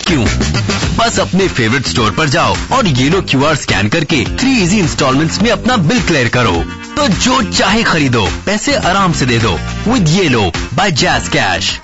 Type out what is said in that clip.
क्यों? बस अपने फेवरेट स्टोर पर जाओ और येलो QR स्कैन करके 3 इजी इंस्टॉलमेंट्स में अपना बिल क्लियर करो। तो जो चाहे खरीदो, पैसे आराम से दे दो with yellow bye jazz cash.